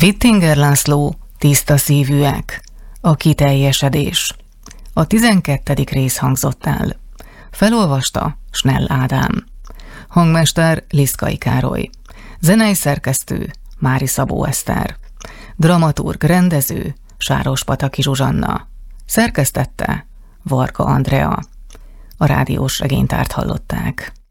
Rittinger László, Tiszta szívűek, a kiteljesedés. A 12. rész hangzott el. Felolvasta Snell Ádám. Hangmester Liszkai Károly. Zenei szerkesztő Mári Szabó Eszter. Dramaturg, rendező Sárospataki Zsuzsanna. Szerkesztette Varga Andrea. A rádiós regénytárt hallották.